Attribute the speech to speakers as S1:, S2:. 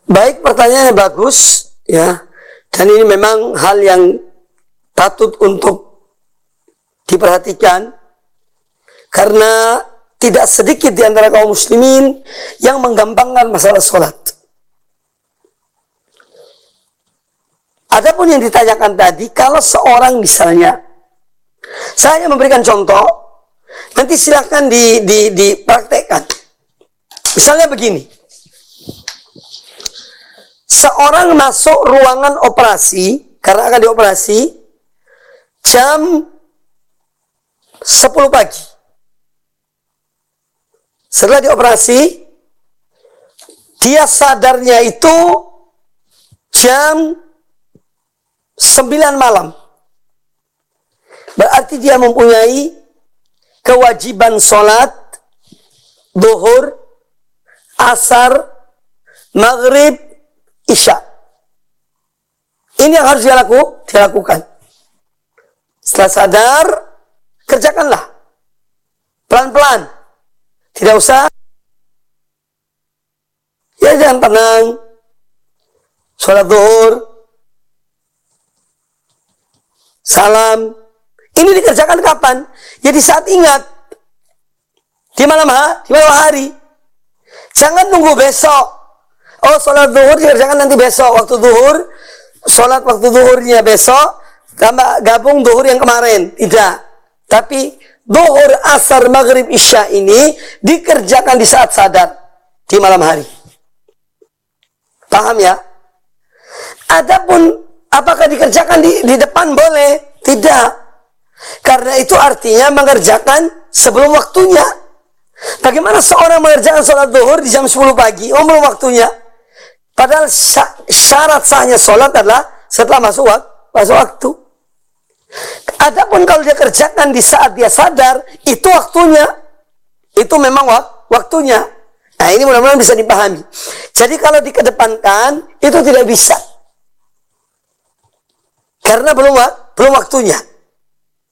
S1: Baik, pertanyaannya bagus, ya. Dan ini memang hal yang patut untuk diperhatikan, karena tidak sedikit di antara kaum muslimin yang menggampangkan masalah sholat. Adapun yang ditanyakan tadi, kalau seorang misalnya, saya memberikan contoh, nanti silakan dipraktekkan. Misalnya begini. Seorang masuk ruangan operasi, karena akan dioperasi, jam 10 pagi. Setelah dioperasi, dia sadarnya itu jam 9 malam. Berarti dia mempunyai kewajiban sholat, duhur, asar, maghrib, isya. Ini yang harus dilakukan. Setelah sadar, kerjakanlah. Pelan-pelan. Tidak usah. Ya, jangan tenang. Sholat duhur. Salam. Ini dikerjakan kapan? Ya di saat ingat. Di malam hari. Jangan nunggu besok. Oh, sholat zuhur dikerjakan nanti besok. Waktu zuhur, sholat waktu zuhurnya besok, tambah gabung zuhur yang kemarin. Tidak. Tapi zuhur, asar, maghrib, isya ini dikerjakan di saat sadar. Di malam hari. Paham ya? Adapun apakah dikerjakan di depan boleh? Tidak. Karena itu artinya mengerjakan sebelum waktunya. Bagaimana seorang mengerjakan sholat zuhur di jam 10 pagi? Oh, belum waktunya. Padahal syarat sahnya sholat adalah setelah masuk waktu. Adapun kalau dia kerjakan di saat dia sadar, itu waktunya. Itu memang waktunya. Nah, ini mudah-mudahan bisa dipahami. Jadi kalau dikedepankan, itu tidak bisa. Karena belum waktunya.